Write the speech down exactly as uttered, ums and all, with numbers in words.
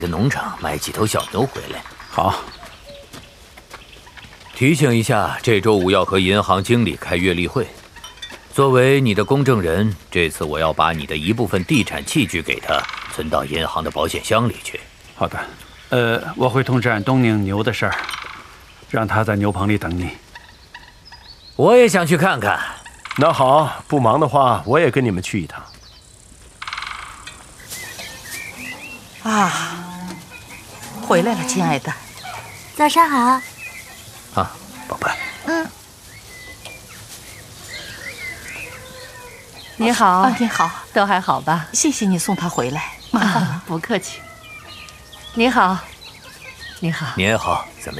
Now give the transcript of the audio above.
的农场买几头小牛回来。 好。 提醒一下，这周五要和银行经理开月例会。作为你的公证人，这次我要把你的一部分地产器具给他，存到银行的保险箱里去。 好的。呃，我会通知俺东宁牛的事儿，让他在牛棚里等你。 我也想去看看。 那好，不忙的话，我也跟你们去一趟。 啊，回来了，亲爱的。 早上好。 啊，宝贝。 嗯。 你好。 啊，你好， 都还好吧？ 谢谢你送他回来，麻烦了。 不客气。你好，你好。 您好，怎么样？